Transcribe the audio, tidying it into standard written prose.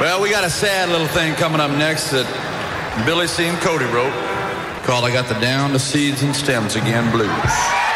Well, we got a sad little thing coming up next that Billy C. and Cody wrote called I Got the Down, the Seeds and Stems Again Blues.